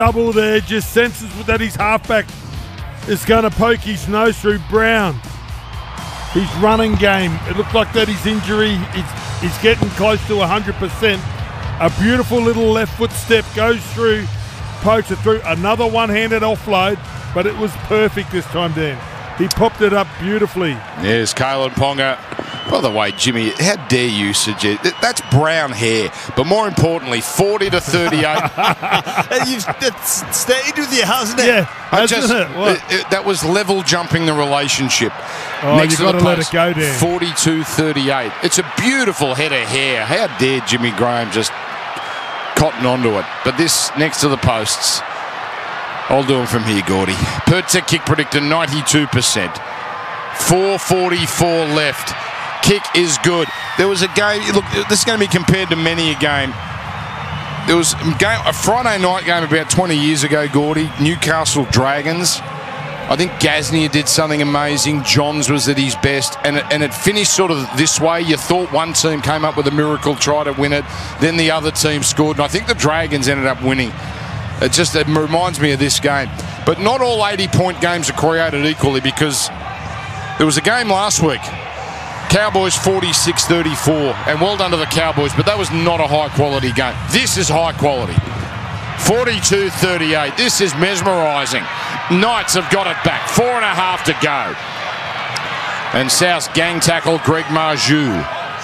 Double there, just senses that his halfback is going to poke his nose through Brown. His running game, it looked like that his injury is getting close to 100%. A beautiful little left foot step goes through, pokes it through. Another one-handed offload, but it was perfect this time, Dan. He popped it up beautifully. Yes, Kalyn Ponga. By the way, Jimmy, how dare you suggest that's brown hair, but more importantly, 40 to 38. It's stayed with you, hasn't it? Yeah, hasn't it? That was level jumping the relationship. Oh, Next you to got the to let post, it go, Dan. 42-38. It's a beautiful head of hair. How dare Jimmy Graham just cotton onto it? But this next to the posts. I'll do them from here, Gordy. Pertec kick predictor 92%. 4:44 left. Kick is good. There was a game. Look, this is going to be compared to many a game. There was a Friday night game about 20 years ago, Gordy. Newcastle Dragons. I think Gasnier did something amazing. Johns was at his best, and it finished sort of this way. You thought one team came up with a miracle try to win it, then the other team scored, and I think the Dragons ended up winning. It reminds me of this game. But not all 80-point games are created equally, because there was a game last week. Cowboys 46-34, and well done to the Cowboys, but that was not a high-quality game. This is high quality. 42-38. This is mesmerising. Knights have got it back. 4.5 to go. And South's gang tackle Greg Marju.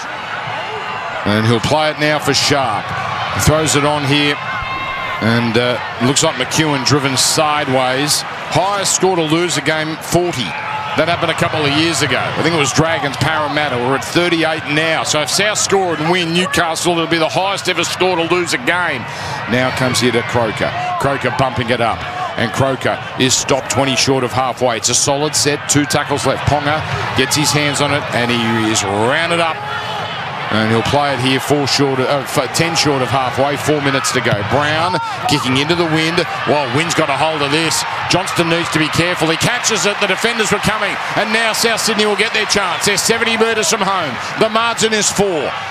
And he'll play it now for Sharp. He throws it on here. And looks like McEwen driven sideways. Highest score to lose a game, 40. That happened a couple of years ago. I think it was Dragons Parramatta. We're at 38 now. So if South score and win, Newcastle, it'll be the highest ever score to lose a game. Now comes here to Croker. Croker bumping it up. And Croker is stopped 20 short of halfway. It's a solid set. 2 tackles left. Ponga gets his hands on it, and he is rounded up. And he'll play it here 10 short of halfway, 4 minutes to go. Brown kicking into the wind. Well, Wind's got a hold of this. Johnston needs to be careful. He catches it. The defenders were coming. And now South Sydney will get their chance. They're 70 metres from home. The margin is 4.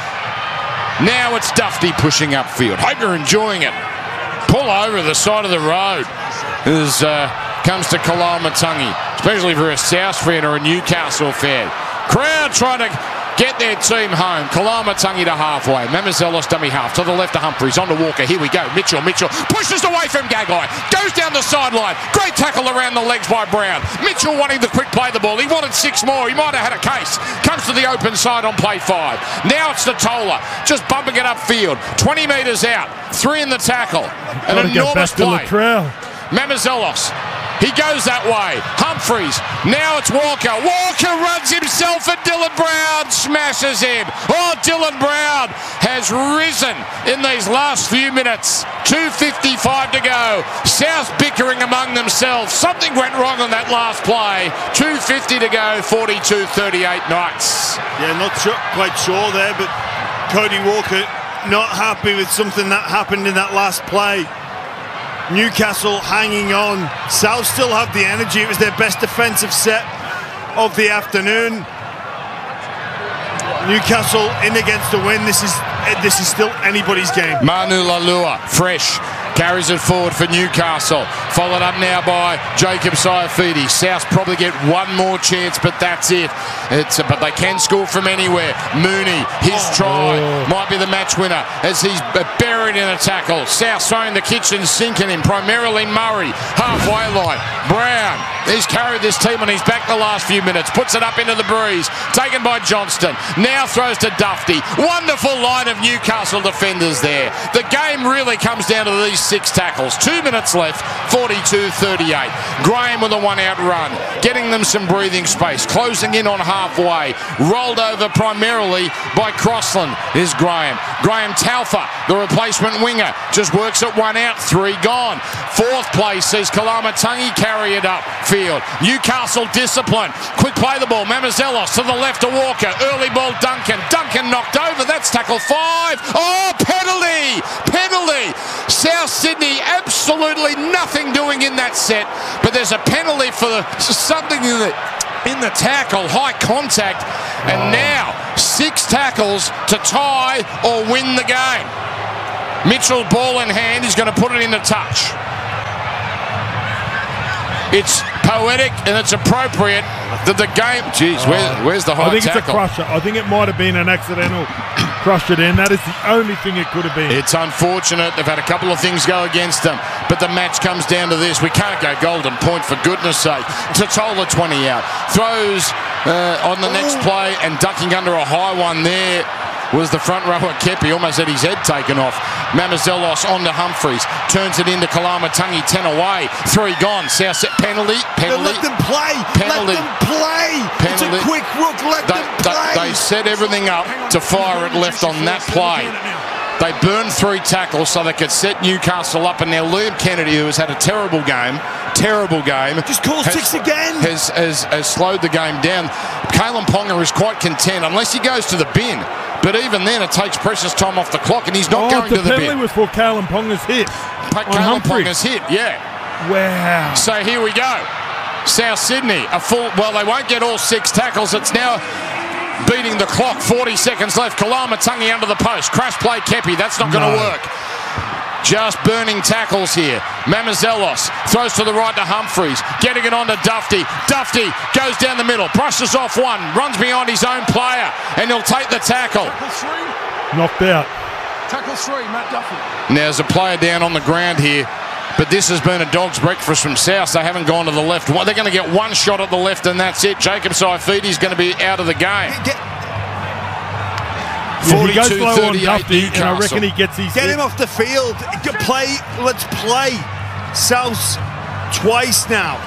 Now it's Dufty pushing upfield. Hope you're enjoying it. Pull over the side of the road. As comes to Kalamatangi, especially for a South fan or a Newcastle fan. Crowd trying to get their team home. Kalamatangi to halfway. Mamazelos dummy half. To the left to Humphries. On to Walker. Here we go. Mitchell pushes away from Gagai. Goes down the sideline. Great tackle around the legs by Brown. Mitchell wanting the quick play the ball. He wanted 6 more. He might have had a case. Comes to the open side on play 5. Now it's Tola. Just bumping it upfield. 20 metres out. 3 in the tackle. An enormous play. Mamazelos. He goes that way. Humphries. Now it's Walker. Walker runs himself and Dylan Brown smashes him. Oh, Dylan Brown has risen in these last few minutes. 2:55 to go. South bickering among themselves. Something went wrong on that last play. 2:50 to go. 42-38 Knights. Yeah, not quite sure there, but Cody Walker not happy with something that happened in that last play. Newcastle hanging on. South still have the energy. It was their best defensive set of the afternoon. Newcastle in against the win. This is still anybody's game. Manu Lalua, fresh, carries it forward for Newcastle. Followed up now by Jacob Saifidi. South probably get one more chance, but that's it. But they can score from anywhere. Mooney, his try might be the match winner as he's buried in a tackle. South throwing the kitchen sink in him, primarily Murray. Halfway line, Brown. He's carried this team on his back the last few minutes. Puts it up into the breeze. Taken by Johnston. Now throws to Dufty. Wonderful line of Newcastle defenders there. The game really comes down to these 6 tackles. 2 minutes left. 42-38. Graham with a 1-out run. Getting them some breathing space. Closing in on halfway. Rolled over primarily by Crossland is Graham. Graham Talfa, the replacement winger, just works at 1 out. 3 gone. 4th place sees Kalamatangi carry it up. Newcastle discipline. Quick play the ball. Mamazelos to the left to Walker. Early ball Duncan. Duncan knocked over. That's tackle 5. Oh, penalty! Penalty! South Sydney absolutely nothing doing in that set. But there's a penalty for something in the tackle. High contact. And now 6 tackles to tie or win the game. Mitchell ball in hand. He's going to put it into touch. It's poetic and it's appropriate that the game... Geez, where's the high tackle? I think it's a crusher. I think it might have been an accidental crush it in. That is the only thing it could have been. It's unfortunate. They've had a couple of things go against them, but the match comes down to this. We can't go golden point, for goodness sake. Totola 20 out. Throws on the next play and ducking under a high one there was the front rower Kepi. Almost had his head taken off. Mamazelos on to Humphreys. Turns it into Kalamatangi. 10 away. 3 gone. South set penalty. Let them play. Penalty. Let them play. It's a quick rook. Let them play. They set everything up to fire it left on that play. They burned 3 tackles so they could set Newcastle up, and now Liam Kennedy, who has had a terrible game, just call 6 again. Has slowed the game down. Kalen Ponga is quite content, unless he goes to the bin. But even then, it takes precious time off the clock, and he's not going to the bin. The penalty was for Kalen Ponga's hit. Kalen Ponga's hit, yeah. Wow. So here we go. South Sydney, well, they won't get all 6 tackles. It's now beating the clock. 40 seconds left. Kalamatangi under the post. Crash play Kepi. That's not going to work. Just burning tackles here. Mamazelos throws to the right to Humphreys. Getting it on to Dufty. Dufty goes down the middle. Brushes off one. Runs behind his own player. And he'll take the tackle. Knocked out. Tackle 3, Matt Duffy. Now there's a player down on the ground here. But this has been a dog's breakfast from South. They haven't gone to the left. They're going to get 1 shot at the left, and that's it. Jacob Saifiti's going to be out of the game. 42-38 and I reckon he gets his... Get him off the field. Let's play. South's twice now.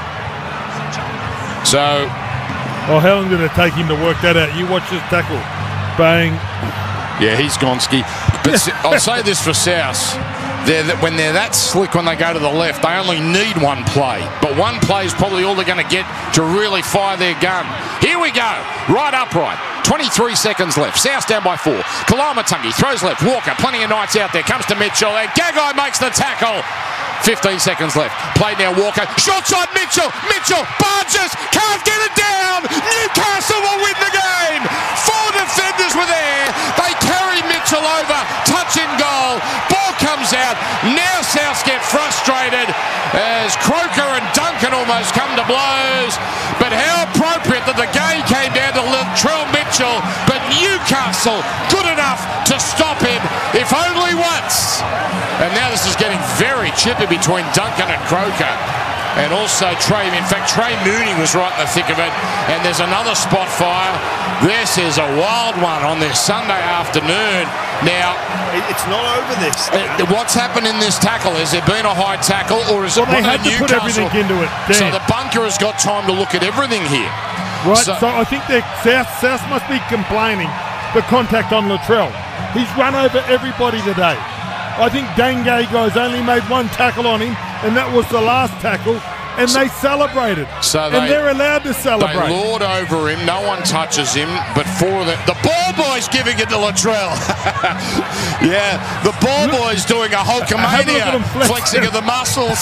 So... Oh, how long did it take him to work that out? You watch this tackle. Bang. Yeah, he's Gonski. But I'll say this for South. When they're that slick when they go to the left, they only need 1 play. But 1 play is probably all they're going to get to really fire their gun. Here we go. Right upright. 23 seconds left. South down by 4. Kalamatangi throws left. Walker, plenty of Knights out there. Comes to Mitchell, and Gagai makes the tackle. 15 seconds left. Play now Walker. Short side Mitchell. Mitchell barges. Can't get it down. Newcastle will win the game. 4 defenders were there. They carry Mitchell over. Touch in goal. Ball comes out. Now South get frustrated as Croker and Duncan almost come to blows. But how appropriate that the game came down to Latrell Mitchell, but Newcastle good enough to stop him, if only once. And now this is getting very chippy between Duncan and Croker. And also Trey. In fact, Trey Mooney was right in the thick of it. And there's another spot fire. This is a wild one on this Sunday afternoon. Now, it's not over this. What's happened in this tackle? Has there been a high tackle, or is it they had to Newcastle? Put everything into it. Dan. So the bunker has got time to look at everything here. Right, so I think South must be complaining the contact on Latrell. He's run over everybody today. I think Dangay guys only made 1 tackle on him, and that was the last tackle, and they celebrated. And they're allowed to celebrate. They lord over him, no one touches him, but 4 of them. The ball boy's giving it to Latrell. Yeah, the ball boy's doing a Hulkamania, flexing of the muscles.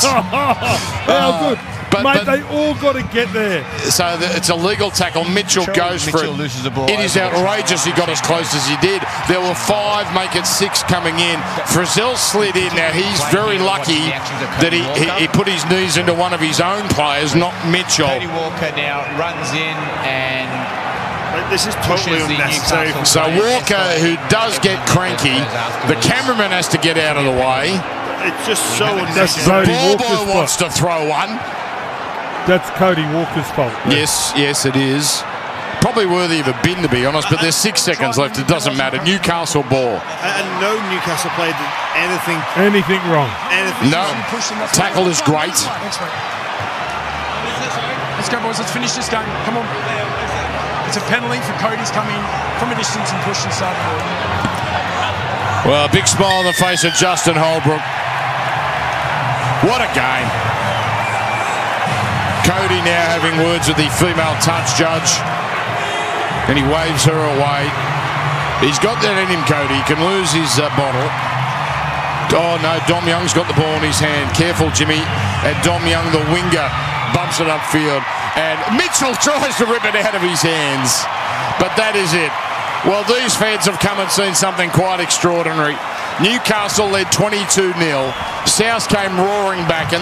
How good. Mate, they all got to get there. So it's a legal tackle. Mitchell goes for it. Loses the ball. It is outrageous he got as close as he did. There were 5, make it 6 coming in. Frizzell slid in. Now, he's very lucky that he put his knees into one of his own players, not Mitchell. Cody Walker now runs in and... This is totally unnecessary. So Walker, who does get cranky, the cameraman has to get out of the way. It's just so unnecessary. The ball boy wants to throw one. That's Cody Walker's fault. Yes, it is. Probably worthy of a bin, to be honest, but there's 6 seconds left. It doesn't matter. Newcastle ball. And no Newcastle player did anything wrong. No. Tackle is great. Let's go, boys. Let's finish this game. Come on. It's a penalty for Cody's coming from a distance and pushing inside. Well, a big smile on the face of Justin Holbrook. What a game. Cody now having words with the female touch judge, and he waves her away. He's got that in him, Cody. He can lose his bottle. Oh no, Dom Young's got the ball in his hand. Careful, Jimmy. And Dom Young, the winger, bumps it upfield. And Mitchell tries to rip it out of his hands. But that is it. Well, these fans have come and seen something quite extraordinary. Newcastle led 22-0. South came roaring back. And